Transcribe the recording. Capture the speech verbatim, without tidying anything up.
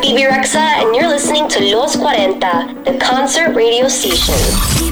Phoebe Rexa, and you're listening to Los cuarenta, the concert radio station.